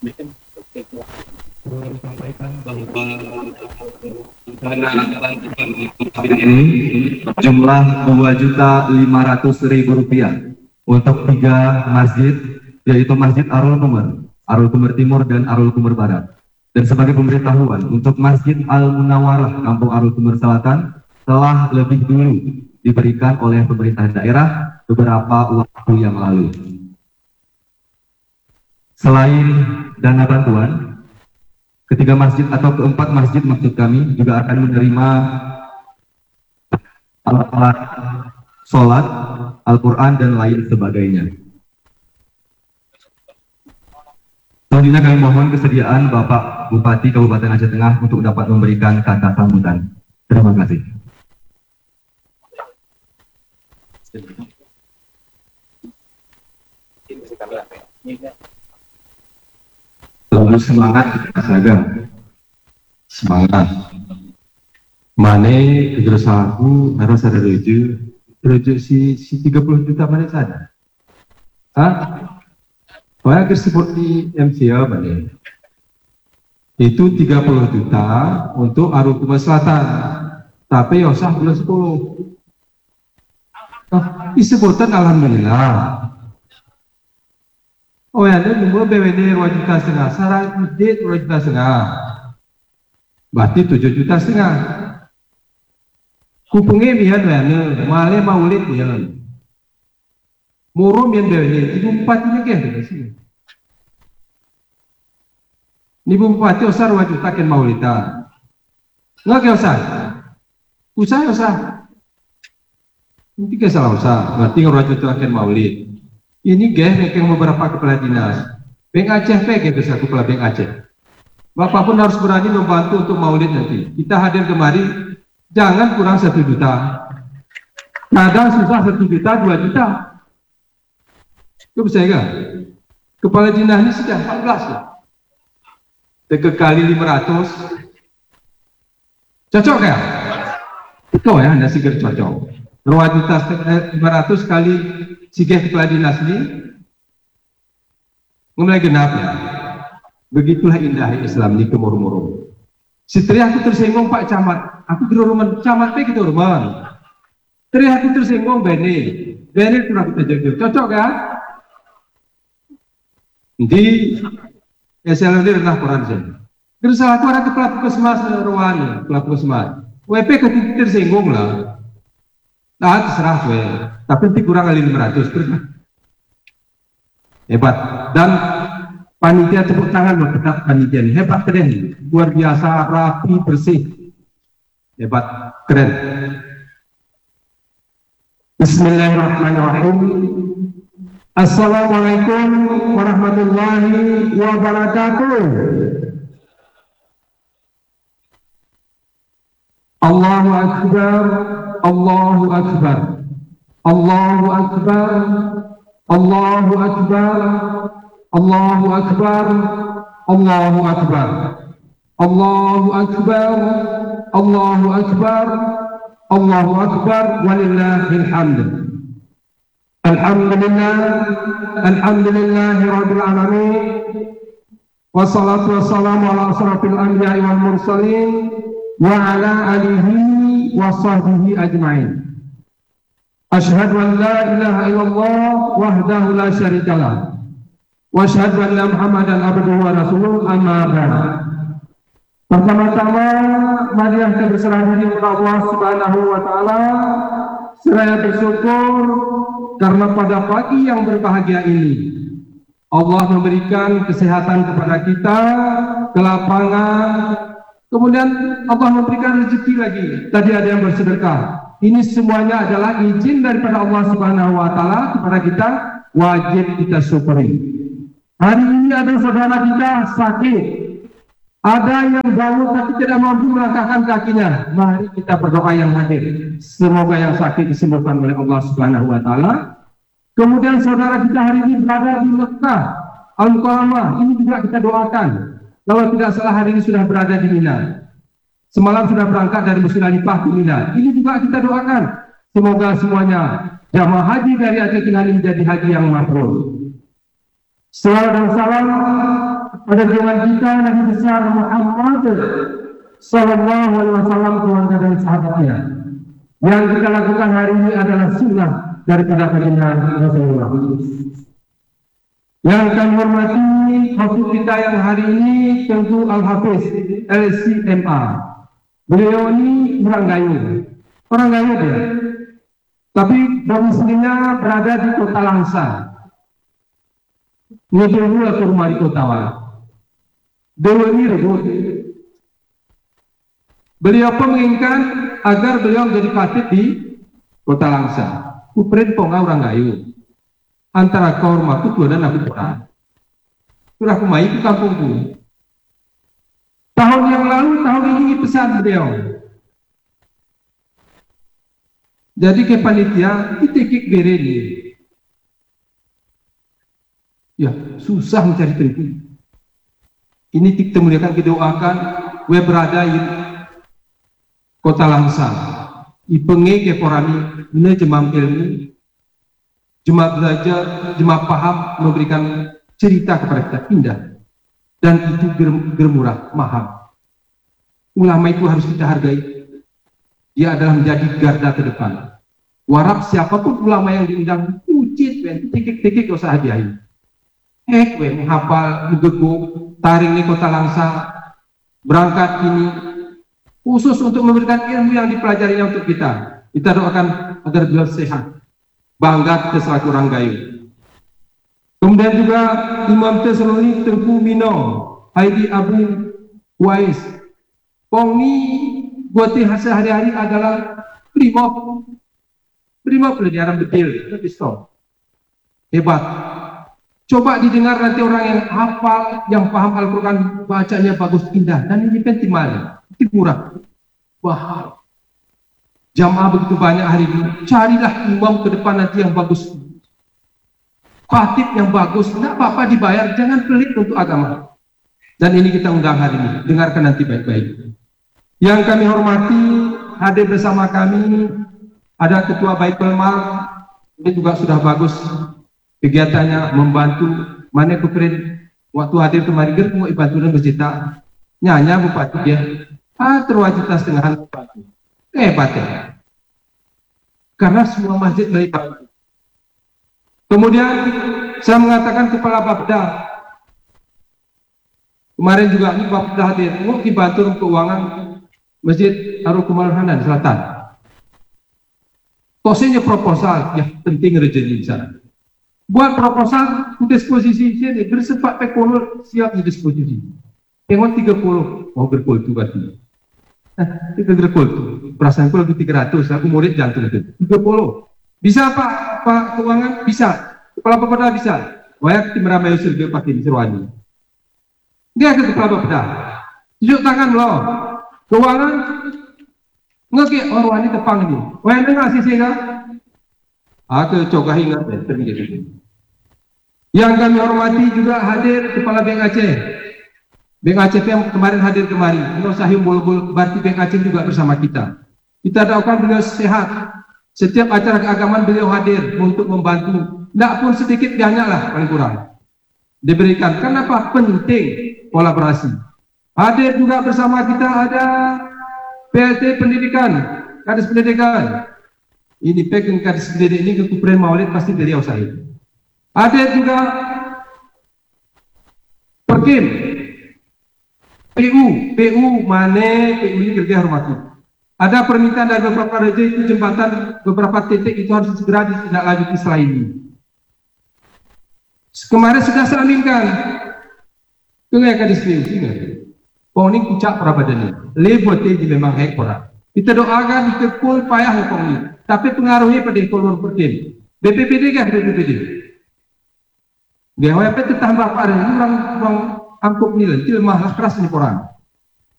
sampaikan bahwa dana bantuan ini jumlah Rp2.500.000 untuk 3 masjid, yaitu Masjid Arul Kumer Timur dan Arul Kumer Barat. Dan sebagai pemberitahuan, untuk Masjid Al-Munawarah Kampung Arul Kumer Selatan telah lebih dulu diberikan oleh pemerintah daerah beberapa waktu yang lalu. Selain dana bantuan, ketiga masjid atau keempat masjid maksud kami juga akan menerima alat-alat sholat, Al-Quran, dan lain sebagainya. Selanjutnya kami mohon kesediaan Bapak Bupati Kabupaten Aceh Tengah untuk dapat memberikan kata sambutan. Terima kasih. Lalu semangat saja, semangat. Mane kegerusaku harus ada rujuk si 30 juta mana saja. Kayak seperti MCA balik. Itu 30 juta untuk Arul Kumer Selatan. Tapi ya usah bulan 10. Disebutkan alhamdulillah. Oh ya, ada nunggu BWD 2,5 juta, sarang masjid 2,5 juta. Berarti 7,5 juta. Kupungnya biar mana, male maulid biar. Murum yang BWD, Ibu Bupati ini kan di sini. Ibu Bupati usah 2 juta kan maulidan. Nggak kaya usah. Nanti kaya salah usah, berarti 2 juta kan maulid. Ini yang beberapa kepala dinas. Bank Aceh gitu saya kepala Bank Aceh. Bapak pun harus berani membantu untuk maulid nanti. Kita hadir kemari, jangan kurang 1 juta. Kadang susah 1 juta, 2 juta. Itu bisa enggak? Kepala dinas ini sudah 14 ya. Kali 500. Cocok ya? Itu ya, Anda segera cocok. 2.500.000 kali sigeh kepala dinas ini mulai genap ya. Begitulah indah Islam di kemurung-murung. Setelah aku tersinggung Pak Camat, aku ke rumah Camat P kita rumah. Setelah aku tersinggung Beni pernah kita jujur, cocok kan? Di SLD rendah Quran sih. Terus salah orang kepala puskesmas Ruwani, kepala puskesmas. WP ketika tersinggung lah. Nah, terserah gue. Tapi nanti kurang kali 500 terus. Hebat. Dan panitia tepuk tangan buat tetap panitia ini. Hebat, keren. Luar biasa, rapi, bersih. Hebat, keren. Bismillahirrahmanirrahim. Assalamualaikum warahmatullahi wabarakatuh. Allahu Akbar, Allahu Akbar, Allahu Akbar, Allahu Akbar, Allahu Akbar, Allahu Akbar, Allahu Akbar, Allahu Akbar, Allahu Akbar, walillahil hamd. Alhamdulillah, alhamdulillahi rabbil alamin. Wassalatu wassalamu ala asrafil anbiya'i wal mursalin wa ala alihi wa sahbihi ajma'in. Asyhadu an la ilaha illallah wahdahu la syarikalah wa asyhadu anna Muhammadan abduhu wa rasuluh, amma ba'd. Pertama-tama marilah kita berserah diri kepada Allah Subhanahu wa taala seraya bersyukur karena pada pagi yang berbahagia ini Allah memberikan kesehatan kepada kita, kelapangan, kemudian Allah memberikan rezeki lagi. Tadi ada yang bersedekah. Ini semuanya adalah izin daripada Allah Subhanahu wa taala kepada kita, wajib kita syukuri. Hari ini ada saudara kita sakit, ada yang bangun tapi tidak mampu melangkahkan kakinya. Mari kita berdoa yang hadir. Semoga yang sakit disembuhkan oleh Allah Subhanahu wa taala. Kemudian saudara kita hari ini berada di Mekah Al-Mukarramah, ini juga kita doakan. Kalau tidak salah hari ini sudah berada di Mina. Semalam sudah berangkat dari Musdalifah ke Mina. Ini juga kita doakan. Semoga semuanya jamaah haji dari Aceh Tengah ini menjadi haji yang mabrur. Salawat dan salam pada zaman kita Nabi besar Muhammad Sallallahu Alaihi Wasallam, keluarga dan sahabatnya. Yang kita lakukan hari ini adalah sunnah daripada baginda Rasulullah. Yang kami hormati khotib kita yang hari ini tentu Al-Hafiz LCMA. Beliau ini orang Gayo dia, tapi domisilinya berada di Kota Langsa. Dulu ke rumah di Kota Wala. Dulu ini rebut. Beliau pun menginginkan agar beliau menjadi khatib di Kota Langsa. Kupren ponga orang Gayo. Antara kau rumahku tua dan aku pernah. Sudah kumai ke kampungku. Tahun yang lalu, tahun ini pesan beliau. Jadi ke panitia, ditikik bereni. Ya, susah mencari tempat. Ini kita muliakan, kita doakan, gue berada di Kota Langsa. Ipenge ke porami, ini jemam ilmu, jemaah belajar, jemaah paham, memberikan cerita kepada kita indah. Dan itu germurah, mahal. Ulama itu harus kita hargai. Dia adalah menjadi garda terdepan. Warap siapapun ulama yang diundang, ucit, tikik-tikik usah hadiahin. Menghafal, menggeguk, taring di Kota Langsa, berangkat ini, khusus untuk memberikan ilmu yang dipelajarinya untuk kita. Kita doakan agar beliau sehat, bangga kita selaku orang Gayo. Kemudian juga Imam Tesaloni Tengku Mino, Haidi Abu Wais. Pongni buati hasil hari-hari adalah primo pelajaran betul, pistol. Hebat. Coba didengar nanti orang yang hafal, yang paham Al-Quran, bacanya bagus, indah. Dan ini penting malah, itu murah. Wah, jamaah begitu banyak hari ini. Carilah imam ke depan nanti yang bagus. Khatib yang bagus, tidak apa-apa dibayar, jangan pelit untuk agama. Dan ini kita undang hari ini, dengarkan nanti baik-baik. Yang kami hormati, hadir bersama kami, ada Ketua Baitul Mal, ini juga sudah bagus kegiatannya, membantu, mana keprin, waktu hadir kemarin, mau bantu dan bercita, nyanya bupati dia, terwajib setengahan bupati. Hebat ya. Karena semua masjid dari bantu. Kemudian saya mengatakan kepala Bapeda, kemarin juga ini Bapeda hadir, mau dibantu keuangan Masjid Ar-Rukumal Hanan Selatan. Tosenya proposal, ya penting rezeki di sana. Buat proposal disposisi sini, bersepak pekolor siap di disposisi. Pengon 30, mau berkol itu berarti. Kita berkol itu, perasaan aku lagi 300, aku murid jantung itu. 30. Bisa Pak keuangan? Bisa. Kepala Bapeda bisa. Wayak tim ramai usul dia pakai di Serwani. Dia ke Kepala Bapeda. Tunjuk tangan loh. Keuangan ngeki orang ini tepang ini. Wayak dengar sih kan? Aku coba ingat terjadi. Yang kami hormati juga hadir Kepala Bank Aceh. Bank Aceh yang kemarin hadir kemarin. Nur Sahim Bulbul berarti Bank Aceh juga bersama kita. Kita doakan beliau sehat. Setiap acara keagamaan beliau hadir untuk membantu. Tidak pun sedikit banyaklah paling kurang diberikan. Kenapa? Penting kolaborasi. Hadir juga bersama kita ada PLT Pendidikan, Kadis Pendidikan. Ini pegang Kadis Pendidikan ini ke Kupren Maulid pasti beliau saya. Hadir juga Perkim, PU mana PU ini kerja hormati. Ada permintaan dari beberapa raja itu jembatan beberapa titik itu harus segera ditindaklanjuti setelah ini. Kemarin sudah saya aminkan. Tunggu akan distribusi. Poni kucak perabadani. Lebote di memang hekora. Kita doakan dikepul payah hukum ini. Tapi pengaruhnya pada kolor pertim. BPPD kan BPPD. GWP itu tambah pada orang angkut nilai. Itu lemahlah keras ini orang.